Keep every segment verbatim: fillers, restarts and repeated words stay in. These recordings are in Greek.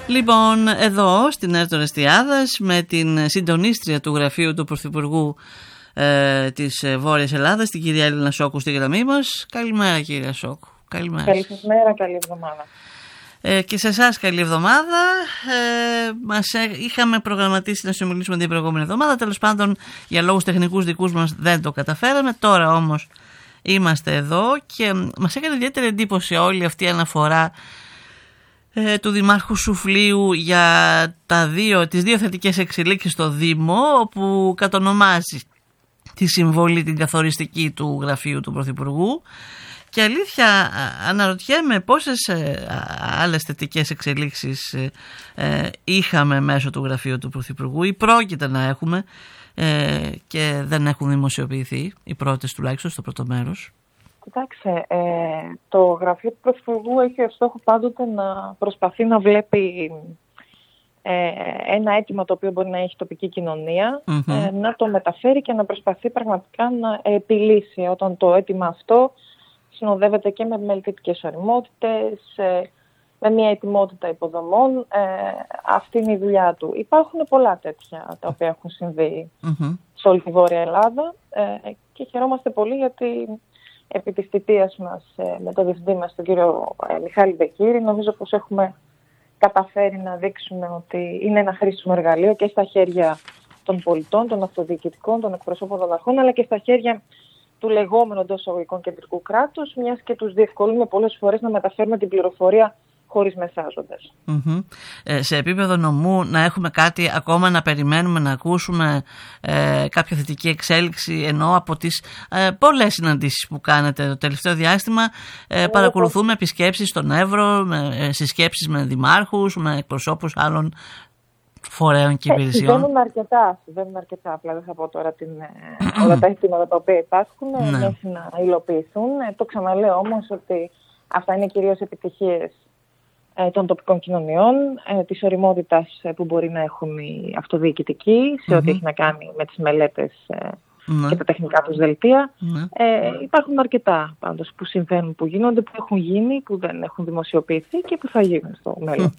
Λοιπόν, εδώ στην Έρτο Ρεστιάδας με την συντονίστρια του γραφείου του Πρωθυπουργού ε, της Βόρειας Ελλάδας, την κυρία Έλληνα Σόκου, στη γραμμή μας. Καλημέρα, κυρία Σόκου. Καλημέρα. Καλημέρα, καλή εβδομάδα. Ε, και σε εσάς καλή εβδομάδα. Ε, μας ε, είχαμε προγραμματίσει να συνομιλήσουμε την προηγούμενη εβδομάδα. Τέλος πάντων, για λόγους τεχνικούς δικούς μας δεν το καταφέραμε. Τώρα όμως είμαστε εδώ και μας έκανε ιδιαίτερη εντύπωση όλη αυτή η αναφορά ε, του Δημάρχου Σουφλίου για τα δύο, τις δύο θετικές εξελίξεις στο Δήμο, όπου κατονομάζει τη συμβολή την καθοριστική του γραφείου του Πρωθυπουργού. Και αλήθεια αναρωτιέμαι πόσες ε, άλλες θετικές εξελίξεις ε, ε, είχαμε μέσω του γραφείου του Πρωθυπουργού ή πρόκειται να έχουμε ε, και δεν έχουν δημοσιοποιηθεί, οι πρώτες τουλάχιστον στο πρώτο μέρος. Κοιτάξτε, ε, το γραφείο του Πρωθυπουργού έχει ως στόχο πάντοτε να προσπαθεί να βλέπει ε, ένα αίτημα το οποίο μπορεί να έχει τοπική κοινωνία, mm-hmm. ε, να το μεταφέρει και να προσπαθεί πραγματικά να επιλύσει όταν το αίτημα αυτό συνοδεύεται και με μελετητικές ωριμότητες, με μια ετοιμότητα υποδομών. Ε, αυτή είναι η δουλειά του. Υπάρχουν πολλά τέτοια τα οποία έχουν συμβεί mm-hmm. σε όλη τη Βόρεια Ελλάδα ε, και χαιρόμαστε πολύ γιατί επί της θητείας μας ε, με τον διευθυντή μας, τον κύριο ε, Μιχάλη Μπεκύρη, νομίζω πως έχουμε καταφέρει να δείξουμε ότι είναι ένα χρήσιμο εργαλείο και στα χέρια των πολιτών, των αυτοδιοικητικών, των εκπροσώπων των αρχών, αλλά και στα χέρια του λεγόμενου εντός εισαγωγικών κεντρικού κράτους, μιας και τους διευκολύνουμε πολλές φορές να μεταφέρουμε την πληροφορία χωρίς μεσάζοντες. Mm-hmm. Ε, σε επίπεδο νομού να έχουμε κάτι ακόμα να περιμένουμε να ακούσουμε ε, κάποια θετική εξέλιξη, ενώ από τις ε, πολλές συναντήσεις που κάνετε το τελευταίο διάστημα ε, παρακολουθούμε επισκέψεις στον Εύρο, με, ε, συσκέψεις με δημάρχους, με εκπροσώπους άλλων φορέων και υπηρεσιών. Συμβαίνουν αρκετά, συμβαίνουν αρκετά. Απλά δεν θα πω τώρα την, όλα τα αιτήματα τα οποία υπάρχουν ναι. μέχρι να υλοποιηθούν. Το ξαναλέω όμως ότι αυτά είναι κυρίως επιτυχίες ε, των τοπικών κοινωνιών, ε, της ωριμότητας ε, που μπορεί να έχουν οι αυτοδιοικητικοί σε mm-hmm. ό,τι έχει να κάνει με τις μελέτες ε, mm-hmm. και τα τεχνικά τους δελτία. Mm-hmm. Ε, υπάρχουν αρκετά πάντως που συμβαίνουν, που γίνονται, που έχουν γίνει, που δεν έχουν δημοσιοποιηθεί και που θα γίνουν στο μέλλον.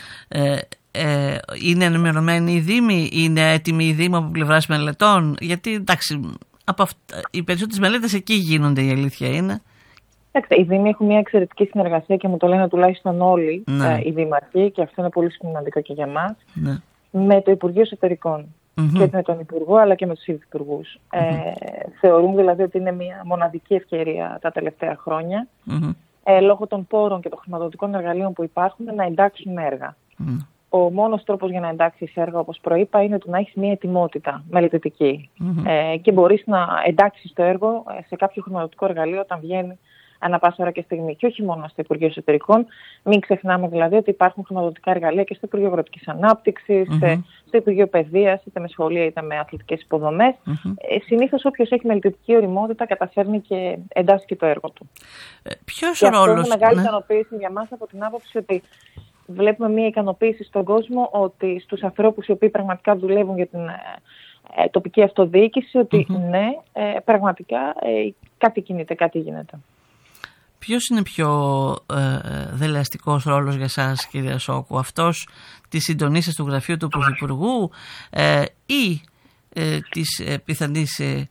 Ε, Ε, είναι ενημερωμένοι οι Δήμοι, είναι έτοιμοι οι Δήμοι από πλευράς μελετών, γιατί εντάξει, από αυτά, οι περισσότερες μελέτες εκεί γίνονται, η αλήθεια είναι. Εντάξει, οι Δήμοι έχουν μια εξαιρετική συνεργασία και μου το λένε τουλάχιστον όλοι ναι. ε, οι Δήμαρχοι, και αυτό είναι πολύ σημαντικό και για μας, ναι. με το Υπουργείο Εσωτερικών mm-hmm. και με τον Υπουργό αλλά και με τους Υφυπουργούς. Mm-hmm. Ε, θεωρούν δηλαδή ότι είναι μια μοναδική ευκαιρία τα τελευταία χρόνια, mm-hmm. ε, λόγω των πόρων και των χρηματοδοτικών εργαλείων που υπάρχουν, να εντάξουν έργα. Mm-hmm. Ο μόνος τρόπος για να εντάξεις έργα, όπως προείπα, είναι το να έχεις μια ετοιμότητα μελετητική. Mm-hmm. Ε, και μπορείς να εντάξεις το έργο σε κάποιο χρηματοδοτικό εργαλείο όταν βγαίνει ανά πάσα ώρα και στιγμή. Και όχι μόνο στο Υπουργείο Εσωτερικών. Μην ξεχνάμε δηλαδή ότι υπάρχουν χρηματοδοτικά εργαλεία και στο Υπουργείο Αγροτικής Ανάπτυξης, mm-hmm. στο Υπουργείο Παιδείας, είτε με σχολεία είτε με αθλητικές υποδομές. Mm-hmm. Ε, συνήθως όποιος έχει μελετητική ωριμότητα καταφέρνει και εντάσσει και το έργο του. Ε, ποιος και ρόλος, αυτό είναι μεγάλη ναι. ικανοποίηση για μας από την άποψη ότι βλέπουμε μια ικανοποίηση στον κόσμο, ότι στους ανθρώπους οι οποίοι πραγματικά δουλεύουν για την ε, τοπική αυτοδιοίκηση, ότι mm-hmm. ναι, ε, πραγματικά ε, κάτι κινείται, κάτι γίνεται. Ποιος είναι πιο ε, δελεαστικός ρόλος για σας, κυρία Σόκου, αυτός της συντονίσης του γραφείου του Πρωθυπουργού ε, ή ε, της ε, πιθανής ε,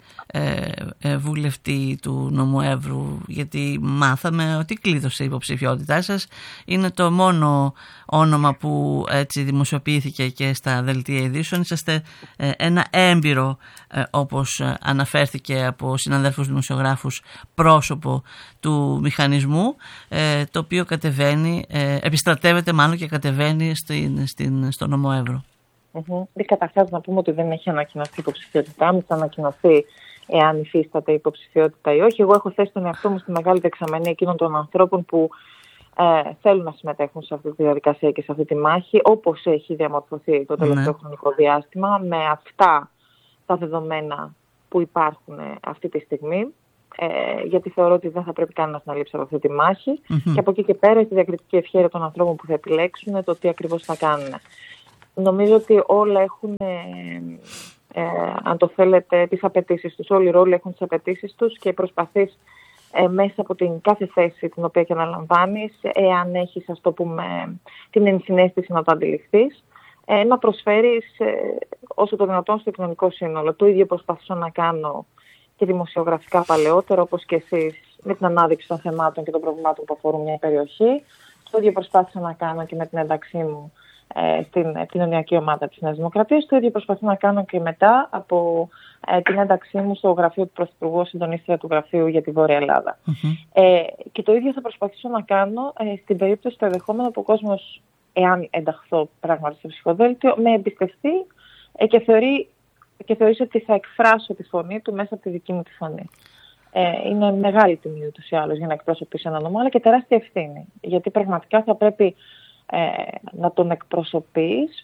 ε, βουλευτή του νομού Εύρου, γιατί μάθαμε ότι κλείδωσε η υποψηφιότητά σας, είναι το μόνο όνομα που έτσι δημοσιοποιήθηκε και στα δελτία ειδήσεων. Είσαστε ε, ένα έμπειρο ε, όπως αναφέρθηκε από συναδέλφους δημοσιογράφους πρόσωπο του μηχανισμού, ε, το οποίο κατεβαίνει, ε, επιστρατεύεται μάλλον και κατεβαίνει στην, στην, στο νομό Εύρου. Mm-hmm. Καταρχάς να πούμε ότι δεν έχει ανακοινωθεί η υποψηφιότητά μου, θα ανακοινωθεί εάν υφίσταται η υποψηφιότητα ή όχι. Εγώ έχω θέσει τον εαυτό μου στη μεγάλη δεξαμενή εκείνων των ανθρώπων που ε, θέλουν να συμμετέχουν σε αυτή τη διαδικασία και σε αυτή τη μάχη, όπως έχει διαμορφωθεί το τελευταίο mm-hmm. χρονικό διάστημα, με αυτά τα δεδομένα που υπάρχουν αυτή τη στιγμή. Ε, γιατί θεωρώ ότι δεν θα πρέπει κανένας να λείψει από αυτή τη μάχη. Mm-hmm. Και από εκεί και πέρα, στη διακριτική ευχέρεια των ανθρώπων που θα επιλέξουν το τι ακριβώς θα κάνουν. Νομίζω ότι όλα έχουν, ε, ε, αν το θέλετε, τις απαιτήσεις τους. Όλοι οι ρόλοι έχουν τις απαιτήσεις τους και προσπαθείς ε, μέσα από την κάθε θέση την οποία και αναλαμβάνεις, εάν έχεις, ας το πούμε, την ενσυναίσθηση να το αντιληφθείς, ε, να προσφέρεις ε, όσο το δυνατόν στο κοινωνικό σύνολο. Το ίδιο προσπαθούσα να κάνω και δημοσιογραφικά παλαιότερα, όπως και εσείς, με την ανάδειξη των θεμάτων και των προβλημάτων που αφορούν μια περιοχή. Το ίδιο προσπάθησα να κάνω και με την ένταξή μου ε, στην κοινωνιακή ομάδα της Νέας Δημοκρατίας. Το ίδιο προσπαθώ να κάνω και μετά από ε, την ένταξή μου στο γραφείο του Πρωθυπουργού, συντονίστρια του γραφείου για τη Βόρεια Ελλάδα. Mm-hmm. Ε, και το ίδιο θα προσπαθήσω να κάνω ε, στην περίπτωση του ενδεχόμενου που ο κόσμος, εάν ενταχθώ πράγματι στο ψηφοδέλτιο, με εμπιστευτεί ε, και θεωρεί και θεωρείς ότι θα εκφράσω τη φωνή του μέσα από τη δική μου τη φωνή. Ε, είναι μεγάλη τιμή ούτως ή άλλως για να εκπροσωπήσει έναν νομό, αλλά και τεράστια ευθύνη. Γιατί πραγματικά θα πρέπει ε, να τον εκπροσωπείς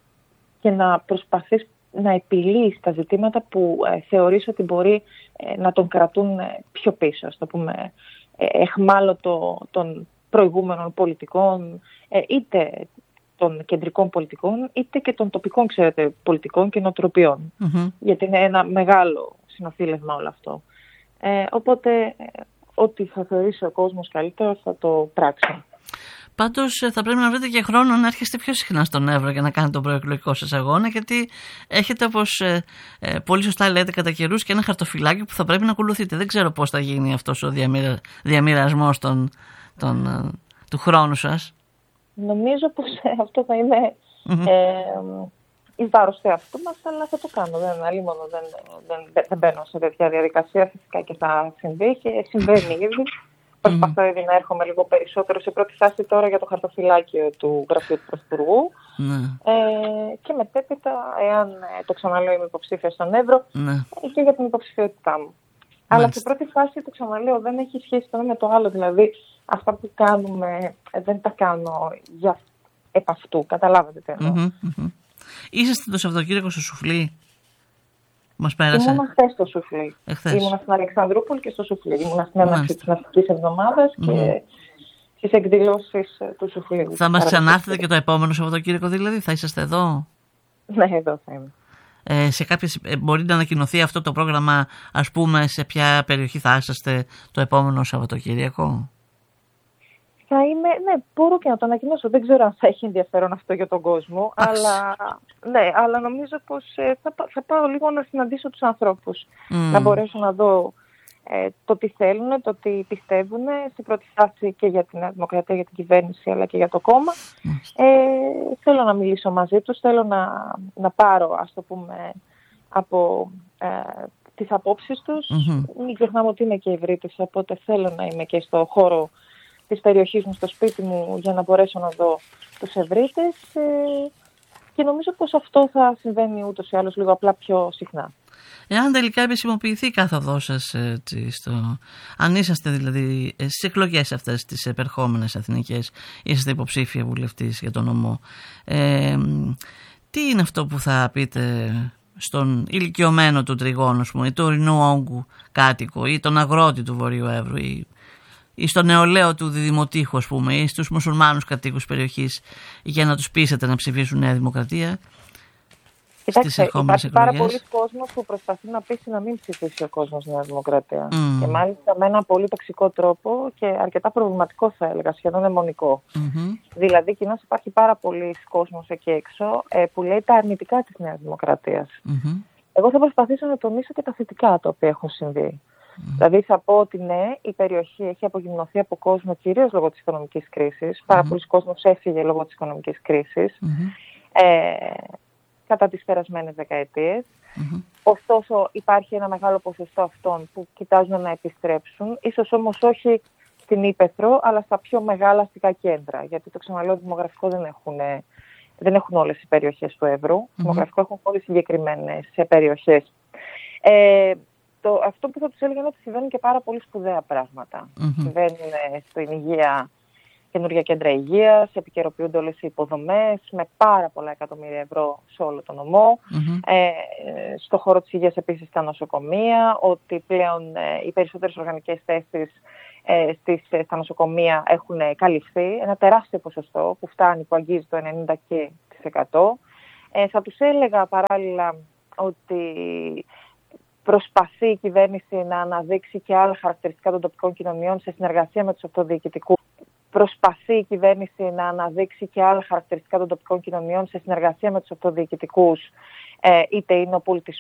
και να προσπαθείς να επιλύεις τα ζητήματα που ε, θεωρείς ότι μπορεί ε, να τον κρατούν ε, πιο πίσω, ας το πούμε, ε, εχμάλωτο των προηγούμενων πολιτικών, ε, είτε των κεντρικών πολιτικών, είτε και των τοπικών, ξέρετε, πολιτικών και νοοτροπιών. Mm-hmm. Γιατί είναι ένα μεγάλο συνοθήλευμα όλο αυτό. Ε, οπότε, ε, ό,τι θα θεωρήσει ο κόσμος καλύτερο θα το πράξει. Πάντως θα πρέπει να βρείτε και χρόνο να έρχεστε πιο συχνά στον Εύρο για να κάνετε τον προεκλογικό σας αγώνα, γιατί έχετε, όπως ε, ε, πολύ σωστά λέτε, κατά καιρούς και ένα χαρτοφυλάκι που θα πρέπει να ακολουθείτε. Δεν ξέρω πώς θα γίνει αυτός ο διαμοιρα... διαμοιρασμός των, των, ε, του χρόνου σας. Νομίζω πως αυτό θα είναι mm-hmm. ε, εις βάρος του εαυτού μας, αλλά θα το κάνω. Δεν, αλλήμωνο, δεν, δεν, δεν μπαίνω σε τέτοια διαδικασία φυσικά και θα συμβεί και συμβαίνει ήδη. Mm-hmm. Προσπαθώ ήδη να έρχομαι λίγο περισσότερο σε πρώτη φάση τώρα για το χαρτοφυλάκιο του γραφείου του Πρωθυπουργού. Mm-hmm. Ε, και μετέπειτα, εάν το ξαναλέω, είμαι υποψήφια στον Εύρο, mm-hmm. και για την υποψηφιότητά μου. Mm-hmm. Αλλά σε πρώτη φάση, το ξαναλέω, δεν έχει σχέση το ένα με το άλλο. Δηλαδή, αυτά που κάνουμε δεν τα κάνω για επ' αυτού. Καταλάβατε τι εννοώ. Mm-hmm, mm-hmm. Είσαστε το Σαββατοκύριακο στο Σουφλί? Μας πέρασε. Ήμουνα χθες στο Σουφλί. Εχθές. Ήμουνα στην Αλεξανδρούπολη και στο Σουφλί. Ήμουνα στην έναρξη της ναυτικής εβδομάδας mm-hmm. και στις εκδηλώσεις του Σουφλίου. Θα μας ξανάρθετε και το επόμενο Σαββατοκύριακο δηλαδή? Θα είσαστε εδώ? Ναι, εδώ θα είμαι. Ε, σε κάποιες, ε, μπορεί να ανακοινωθεί αυτό το πρόγραμμα, ας πούμε, σε ποια περιοχή θα είσαστε το επόμενο Σαββατοκύριακο? Θα είμαι, ναι, μπορώ και να το ανακοινώσω. Δεν ξέρω αν θα έχει ενδιαφέρον αυτό για τον κόσμο, αλλά, ναι, αλλά νομίζω πως ε, θα, θα πάω λίγο να συναντήσω τους ανθρώπους. Mm. Να μπορέσω να δω ε, το τι θέλουν, το τι πιστεύουν, στην πρώτη φάση και για την Δημοκρατία, για την κυβέρνηση, αλλά και για το κόμμα. Mm. Ε, θέλω να μιλήσω μαζί τους, θέλω να, να πάρω, ας το πούμε, από ε, τις απόψεις τους. Mm-hmm. Μην ξεχνάμε ότι είμαι και ευρύτης, οπότε θέλω να είμαι και στο χώρο της περιοχής μου, στο σπίτι μου, για να μπορέσω να δω τους ευρύτες, ε, και νομίζω πως αυτό θα συμβαίνει ούτως ή άλλως λίγο απλά πιο συχνά. Εάν τελικά επισημοποιηθεί η κάθοδός σας, έτσι, στο... αν είσαστε δηλαδή στις εκλογές αυτές τις επερχόμενες εθνικές, είσαστε υποψήφια βουλευτής για τον νομό, ε, τι είναι αυτό που θα πείτε στον ηλικιωμένο του Τριγώνου, ή του ορεινού όγκου κάτοικο, ή τον αγρότη του Βορείου Εύρου, ή ή στο νεολαίο του Διδημοτήχου, ας πούμε, ή στους μουσουλμάνους κατοίκους περιοχής, για να τους πείσετε να ψηφίσουν Νέα Δημοκρατία? Κοιτάξτε, υπάρχει πάρα πολλοί κόσμος που προσπαθεί να πείσει να μην ψηφίσει ο κόσμος Νέα Δημοκρατία. Mm. Και μάλιστα με ένα πολύ τοξικό τρόπο και αρκετά προβληματικό, θα έλεγα, σχεδόν αιμονικό. Mm-hmm. Δηλαδή, κοινώς υπάρχει πάρα πολλοί κόσμος εκεί έξω ε, που λέει τα αρνητικά της Νέας Δημοκρατίας. Mm-hmm. Εγώ θα προσπαθήσω να τονίσω και τα θετικά τα οποία έχουν συμβεί. Mm. Δηλαδή θα πω ότι ναι, η περιοχή έχει απογυμνωθεί από κόσμο κυρίως λόγω της οικονομικής κρίσης. Mm. Πάρα πολλοί κόσμος έφυγε λόγω της οικονομικής κρίσης mm-hmm. ε, κατά τις περασμένες δεκαετίες. Mm-hmm. Ωστόσο υπάρχει ένα μεγάλο ποσοστό αυτών που κοιτάζουν να επιστρέψουν, ίσως όμως όχι στην Ύπαιθρο, αλλά στα πιο μεγάλα αστικά κέντρα. Γιατί το ξαναλέω, δημογραφικό δεν έχουν, δεν έχουν όλες οι περιοχές του Εύρου. Mm-hmm. Δημογραφικό έχουν όλες συγκεκριμένες περιοχές. Ε, Το, αυτό που θα τους έλεγα είναι ότι συμβαίνουν και πάρα πολύ σπουδαία πράγματα. Mm-hmm. Συμβαίνουν στην υγεία, καινούργια κέντρα υγείας, επικαιροποιούνται όλες οι υποδομές με πάρα πολλά εκατομμύρια ευρώ σε όλο το νομό. Mm-hmm. Ε, στο χώρο της υγείας επίσης στα νοσοκομεία, ότι πλέον ε, οι περισσότερες οργανικές θέσεις ε, στις, ε, στα νοσοκομεία έχουν καλυφθεί. Ένα τεράστιο ποσοστό που φτάνει, που αγγίζει το ενενήντα τοις εκατό. Ε, θα τους έλεγα παράλληλα ότι Προσπαθεί η κυβέρνηση να αναδείξει και άλλα χαρακτηριστικά των τοπικών κοινωνιών σε συνεργασία με τους αυτοδιοικητικούς. Προσπαθεί η κυβέρνηση να αναδείξει και άλλα χαρακτηριστικά των τοπικών κοινωνιών σε συνεργασία με τους αυτοδιοικητικούς, είτε είναι ο πολιτισμός,